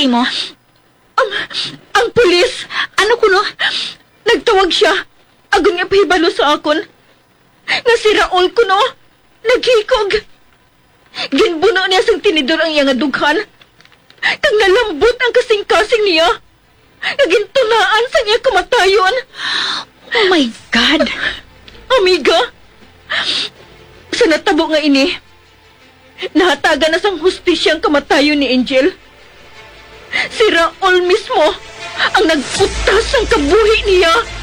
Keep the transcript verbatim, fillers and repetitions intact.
imo? Ang, ang pulis, Ano kuno? nagtawag siya. Agon nga pahibalo sa akon. Nga si Raul kuno, naghikog. Ginbuno niya sang tinidor ang iyang dughan. Kang nalambot ang kasing-kasing niya. Nagintunaan sa niya kamatayon. Oh my God! Amiga, sa natabo nga ini, nahataga na sang hustisya ang kamatayon ni Angel. Si Raul mismo ang nagputas ng kabuhi niya.